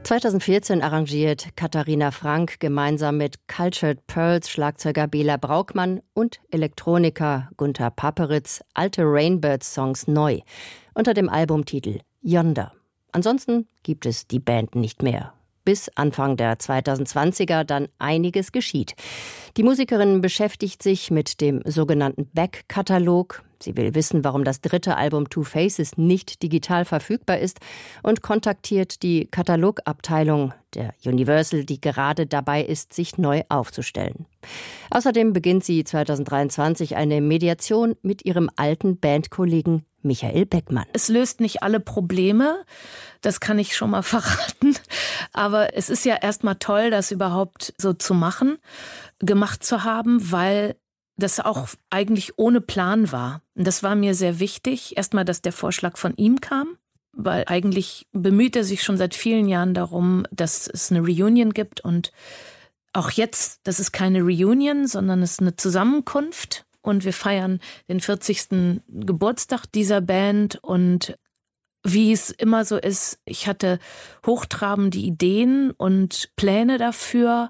2014 arrangiert Katharina Frank gemeinsam mit Cultured Pearls Schlagzeuger Bela Braukmann und Elektroniker Gunter Papperitz alte Rainbirds-Songs neu unter dem Albumtitel Yonder. Ansonsten gibt es die Band nicht mehr. Bis Anfang der 2020er dann einiges geschieht. Die Musikerin beschäftigt sich mit dem sogenannten Back-Katalog. Sie will wissen, warum das dritte Album Two Faces nicht digital verfügbar ist und kontaktiert die Katalogabteilung der Universal, die gerade dabei ist, sich neu aufzustellen. Außerdem beginnt sie 2023 eine Mediation mit ihrem alten Bandkollegen Michael Beckmann. Es löst nicht alle Probleme, das kann ich schon mal verraten. Aber es ist ja erstmal toll, das überhaupt so gemacht zu haben, weil das auch eigentlich ohne Plan war. Und das war mir sehr wichtig. Erstmal, dass der Vorschlag von ihm kam, weil eigentlich bemüht er sich schon seit vielen Jahren darum, dass es eine Reunion gibt. Und auch jetzt, das ist keine Reunion, sondern es ist eine Zusammenkunft. Und wir feiern den 40. Geburtstag dieser Band. Und wie es immer so ist, ich hatte hochtrabende Ideen und Pläne dafür.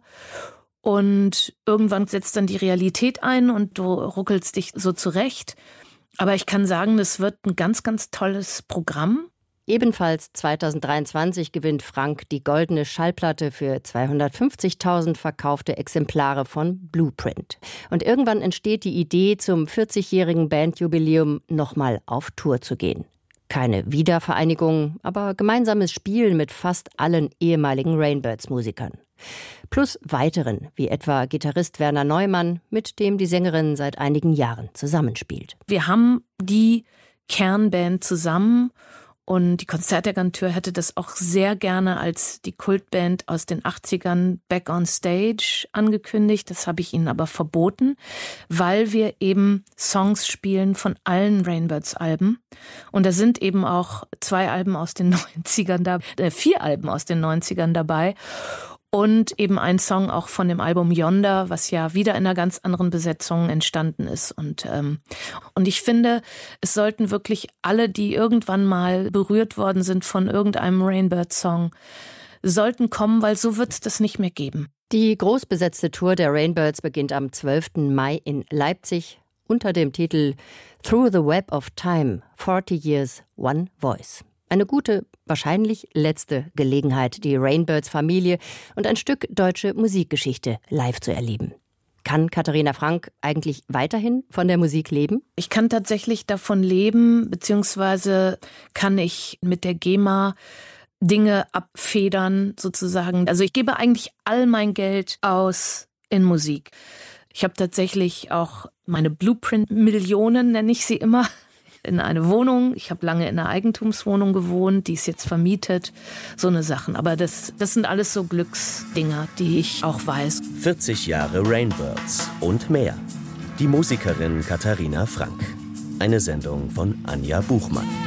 Und irgendwann setzt dann die Realität ein und du ruckelst dich so zurecht. Aber ich kann sagen, das wird ein ganz, ganz tolles Programm. Ebenfalls 2023 gewinnt Frank die goldene Schallplatte für 250.000 verkaufte Exemplare von Blueprint. Und irgendwann entsteht die Idee, zum 40-jährigen Bandjubiläum nochmal auf Tour zu gehen. Keine Wiedervereinigung, aber gemeinsames Spielen mit fast allen ehemaligen Rainbirds-Musikern. Plus weiteren, wie etwa Gitarrist Werner Neumann, mit dem die Sängerin seit einigen Jahren zusammenspielt. Wir haben die Kernband zusammen und die Konzertagentur hätte das auch sehr gerne als die Kultband aus den 80ern Back on Stage angekündigt. Das habe ich ihnen aber verboten, weil wir eben Songs spielen von allen Rainbirds-Alben. Und da sind eben auch 4 Alben aus den 90ern dabei. Und eben ein Song auch von dem Album Yonder, was ja wieder in einer ganz anderen Besetzung entstanden ist. Und ich finde, es sollten wirklich alle, die irgendwann mal berührt worden sind von irgendeinem Rainbird-Song, sollten kommen, weil so wird es das nicht mehr geben. Die großbesetzte Tour der Rainbirds beginnt am 12. Mai in Leipzig unter dem Titel Through the Web of Time, 40 Years, One Voice. Eine gute, wahrscheinlich letzte Gelegenheit, die Rainbirds-Familie und ein Stück deutsche Musikgeschichte live zu erleben. Kann Katharina Frank eigentlich weiterhin von der Musik leben? Ich kann tatsächlich davon leben, beziehungsweise kann ich mit der GEMA Dinge abfedern, sozusagen. Also ich gebe eigentlich all mein Geld aus in Musik. Ich habe tatsächlich auch meine Blueprint-Millionen, nenne ich sie immer, in eine Wohnung. Ich habe lange in einer Eigentumswohnung gewohnt, die ist jetzt vermietet. So eine Sachen. Aber das sind alles so Glücksdinger, die ich auch weiß. 40 Jahre Rainbirds und mehr. Die Musikerin Katharina Frank. Eine Sendung von Anja Buchmann.